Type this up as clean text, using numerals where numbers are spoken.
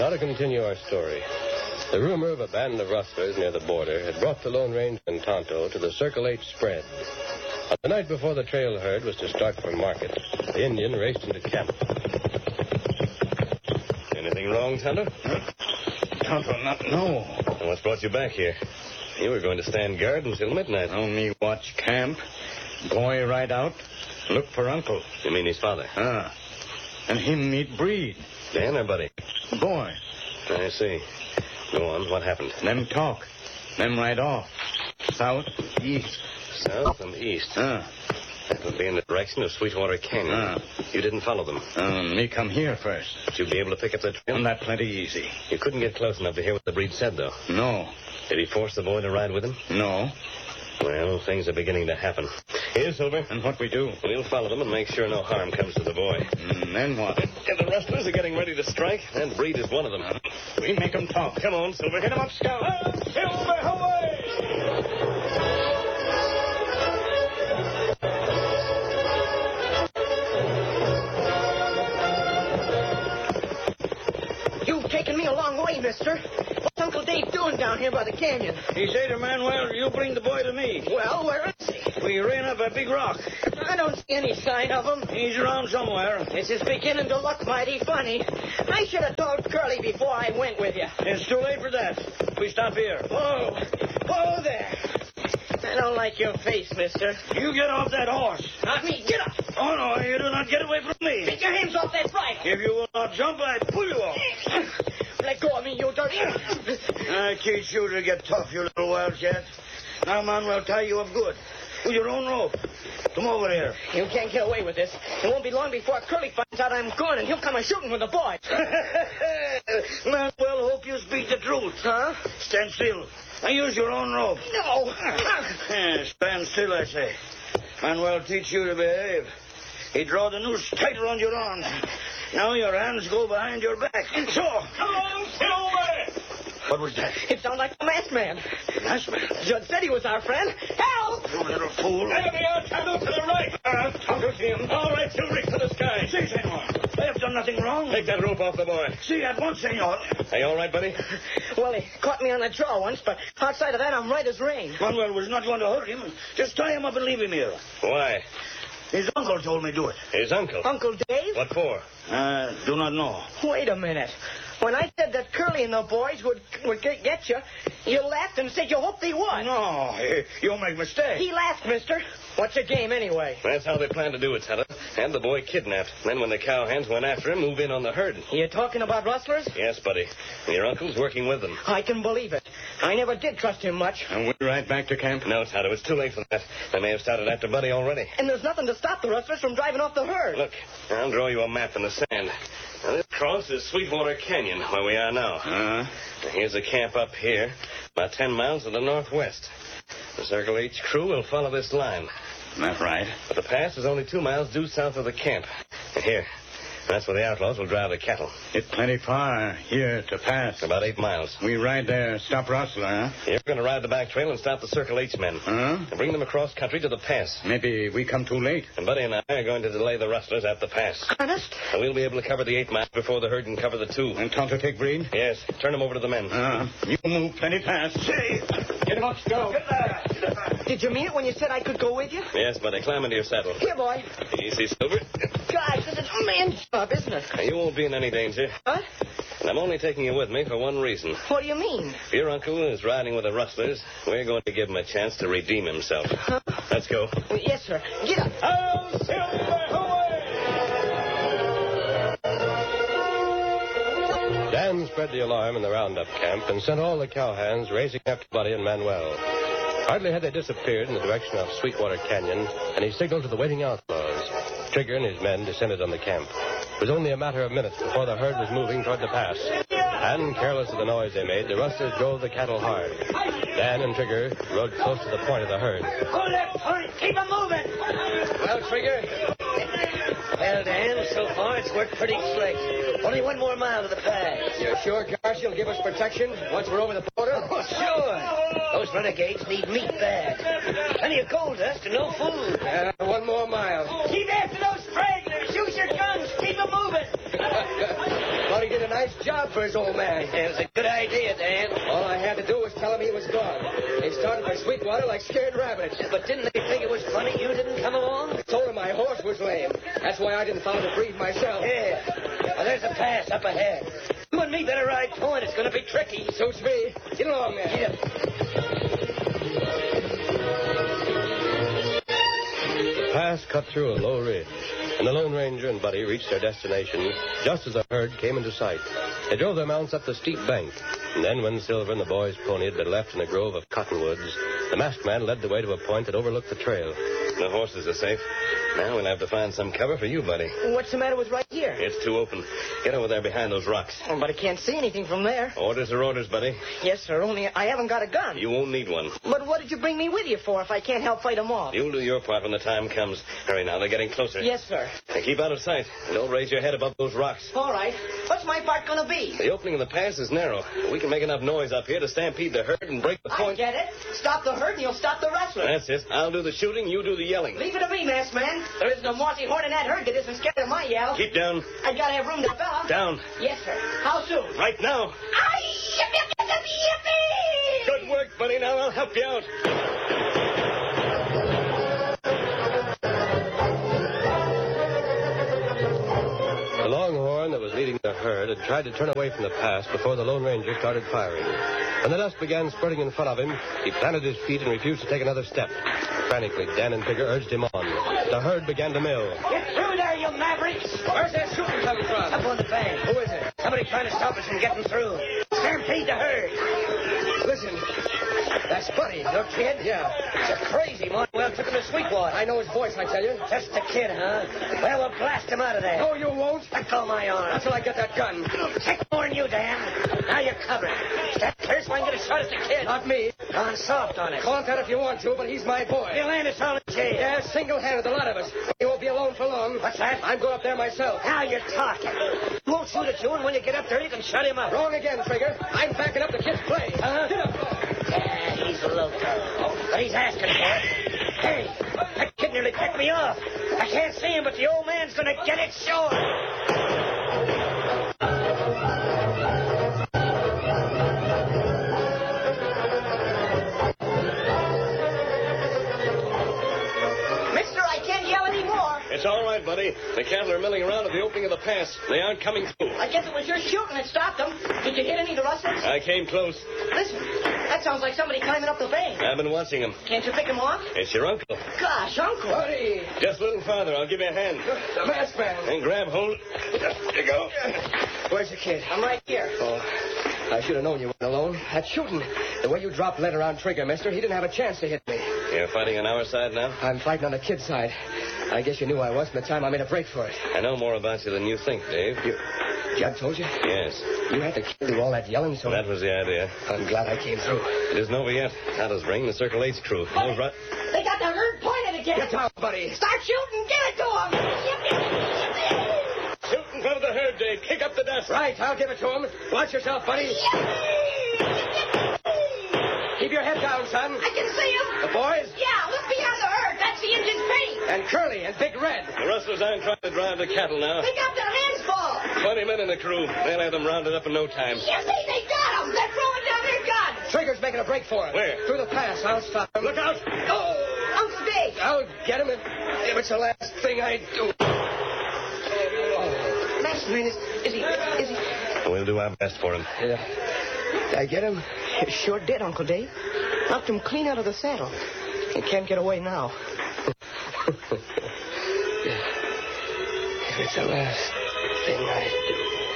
Now to continue our story. The rumor of a band of rustlers near the border had brought the Lone Ranger and Tonto to the Circle H spread. On the night before the trail herd was to start for market, the Indian raced into camp. Anything wrong, Tonto? Tonto, no. And what's brought you back here? You were going to stand guard until midnight. Only watch camp. Boy ride out. Look for Uncle. You mean his father? And him meet Breed. Dan or Buddy? Boy. I see. Go on. What happened? Them talk. Them ride off. South, east. South and east. That would be in the direction of Sweetwater Canyon. You didn't follow them. Me come here first. But you'd be able to pick up the trail? And that plenty easy. You couldn't get close enough to hear what the Breed said, though. No. Did he force the boy to ride with him? No. Well, things are beginning to happen. Here, Silver. And what we do? We'll follow them and make sure no harm comes to the boy. Then what? And the rustlers are getting ready to strike, and Breed is one of them. We make them talk. Come on, Silver. Get them up, Scout. Silver, away! You've taken me a long way, mister. What's Uncle Dave doing down here by the canyon? He said to Manuel, you bring the boy to me. Well, where is he? We ran up a big rock. I don't see any sign of him. He's around somewhere. This is beginning to look mighty funny. I should have told Curly before I went with you. It's too late for that. We stop here. Whoa. Whoa there. I don't like your face, mister. You get off that horse. Not me. Get up. Oh, no, you do not get away from me. Take your hands off that bridle. If you will not jump, I pull you off. Let go of me, you dirty. I teach you to get tough, you little wildcat. Now, Manuel, tie you up good. With your own rope. Come over here. You can't get away with this. It won't be long before Curly finds out I'm gone, and he'll come a-shooting with the boys. Manuel, hope you speak the truth. Huh? Stand still. Now use your own rope. No. Stand still, I say. Manuel, teach you to behave. He draw the noose tight around your arm. Now your hands go behind your back. So. Come on, Silver! What was that? It sounded like the masked man. Masked man? Judge said he was our friend. Help! You little fool. Enemy out, Tonto, to the right. Tonto's him. All right, Silver, to the sky. See, senor. I have done nothing wrong. Take that rope off the boy. See, at once, senor. Are you all right, buddy? Well, he caught me on the jaw once, but outside of that, I'm right as rain. Manuel was not going to hurt him. Just tie him up and leave him here. Why? His uncle told me do it. His uncle. Uncle Dave? What for? Do not know. Wait a minute. When I said that Curly and the boys would get you, you laughed and said you hoped they would. No, you make mistake. He laughed, mister. What's your game, anyway? That's how they planned to do it, Tonto. Had the boy kidnapped. Then when the cowhands went after him, move in on the herd. You talking about rustlers? Yes, buddy. Your uncle's working with them. I can believe it. I never did trust him much. And we're right back to camp? No, Tonto, it's too late for that. They may have started after Buddy already. And there's nothing to stop the rustlers from driving off the herd. Look, I'll draw you a map in the sand. Now, this cross is Sweetwater Canyon, where we are now. Now, here's a camp up here, about 10 miles to the northwest. The Circle H crew will follow this line. That's right. But the pass is only 2 miles due south of the camp. Here. That's where the outlaws will drive the cattle. It's plenty far here to pass. About 8 miles. We ride there, stop Rustler, huh? You're going to ride the back trail and stop the Circle H men. And bring them across country to the pass. Maybe we come too late. And Buddy and I are going to delay the rustlers at the pass. Honest? And we'll be able to cover the 8 miles before the herd can cover the 2. And Tonto take Breed? Yes. Turn them over to the men. You move plenty fast. See? Get him up, Scout. Did you mean it when you said I could go with you? Yes, Buddy. Climb into your saddle. Here, boy. Easy, Silver. Gosh, this is a man's job, isn't it? You won't be in any danger. What? And I'm only taking you with me for one reason. What do you mean? If your uncle is riding with the rustlers, we're going to give him a chance to redeem himself. Huh? Let's go. Yes, sir. Get up. Oh, Silver, away! Dan spread the alarm in the roundup camp and sent all the cowhands racing after Buddy and Manuel. Hardly had they disappeared in the direction of Sweetwater Canyon, and he signaled to the waiting outlaws. Trigger and his men descended on the camp. It was only a matter of minutes before the herd was moving toward the pass. And, careless of the noise they made, the rustlers drove the cattle hard. Dan and Trigger rode close to the point of the herd. Hold that point. Keep them moving. Well, Trigger? Well, Dan, so far it's worked pretty slick. Only 1 more mile to the pass. You're sure Garcia will give us protection once we're over the border? Oh, sure. Those renegades need meat bad. Plenty of gold dust and no food. 1 more mile. Keep after those stragglers. Use your guns. Keep them moving. Buddy, get him nice job for his old man. It was a good idea, Dan. All I had to do was tell him he was gone. They started for Sweetwater like scared rabbits. But didn't they think it was funny you didn't come along? I told him my horse was lame. That's why I didn't follow the breed myself. Yeah. Well, there's a pass up ahead. You and me better ride point. It's going to be tricky. Suits me. Get along there. Yeah. The pass cut through a low ridge, and the Lone Ranger and Buddy reached their destination just as the herd came into sight. They drove their mounts up the steep bank, and then when Silver and the boys' pony had been left in a grove of cottonwoods, the masked man led the way to a point that overlooked the trail. The horses are safe. Now we'll have to find some cover for you, Buddy. What's the matter with right here? It's too open. Get over there behind those rocks. Oh, but I can't see anything from there. Orders are orders, Buddy. Yes, sir, only I haven't got a gun. You won't need one. But what did you bring me with you for if I can't help fight them off? You'll do your part when the time comes. Hurry now, they're getting closer. Yes, sir. Now keep out of sight. And don't raise your head above those rocks. All right. What's my part going to be? The opening of the pass is narrow. We can make enough noise up here to stampede the herd and break the I point. get it. Stop the herd and you'll stop the rustlers. That's it. I'll do the shooting, you do the yelling. Leave it to me, masked man. There isn't a mossy horn in that herd that isn't scared of my yell. Keep down. I gotta have room to develop. Down. Yes, sir. How soon? Right now. Yippee! Good work, Buddy. Now I'll help you out. The Longhorn that was leading the herd had tried to turn away from the pass before the Lone Ranger started firing. When the dust began spreading in front of him, he planted his feet and refused to take another step. Frantically, Dan and Tigger urged him on. The herd began to mill. Get through there, you mavericks. Where's that shooting coming from? Up on the bank. Who is it? Somebody trying to stop us from getting through. Stampede the herd. Listen, that's Buddy, your kid? Yeah. It's a crazy one. Well, took him to Sweetwater. I know his voice, I tell you. Just a kid, huh? Well, we'll blast him out of there. No, you won't. Let go of my arm. Until I get that gun. Take more than you, Dan. Now you're covered. Stand clear so I can get a shot at the kid. Not me. Gone soft on it. Call it that if you want to, but he's my boy. You'll land us all in jail. Yeah, single-handed, the lot of us. You won't be alone for long. What's that? I'm going up there myself. Now you're talking. You won't shoot at you, and when you get up there, you can shut him up. Wrong again, Trigger. I'm backing up the kid's play. Huh? Get up. Yeah, he's loco. But he's asking for it. Hey, that kid nearly picked me off. I can't see him, but the old man's going to get it sure. Mister, I can't yell anymore. It's all right, Buddy. The cattle are milling around at the opening of the pass. They aren't coming through. I guess it was your shooting that stopped them. Did you hit any of the rustlers? I came close. Listen, that sounds like somebody climbing up the bank. I've been watching them. Can't you pick them off? It's your uncle. Gosh, Uncle. Buddy! Just a little farther. I'll give you a hand. The masked man! And grab hold. There you go. Where's the kid? I'm right here. Oh, I should have known you weren't alone. That shooting. The way you dropped lead around Trigger, mister, he didn't have a chance to hit me. You're fighting on our side now? I'm fighting on the kid's side. I guess you knew I was from the time I made a break for it. I know more about you than you think, Dave. Judd told you? Yes. You had the kid do all that yelling, so... That was the idea. I'm glad I came through. It isn't over yet. Tattles bring the Circle H crew. Buddy, Those right... they got the herd pointed again. Get down, buddy. Start shooting. Give it to them. Shoot in front of the herd, Dave. Kick up the dust. Right, I'll give it to him. Watch yourself, buddy. Keep your head down, son. I can see them. The boys? Yeah, look beyond the herd. That's the Indian's feet. And Curly and Big Red. The rustlers aren't trying to drive the cattle now. They got their hands full. 20 men in the crew. They'll have them rounded up in no time. You see, they got them. They're throwing down their guns. Trigger's making a break for it. Where? Through the pass. I'll stop him. Look out! Oh! Unc Big. I'll get him if it's the last thing I do. Masked man, is he... We'll do our best for him. Yeah. Did I get him? Sure did, Uncle Dave. Knocked him clean out of the saddle. He can't get away now. If it's the last thing I do.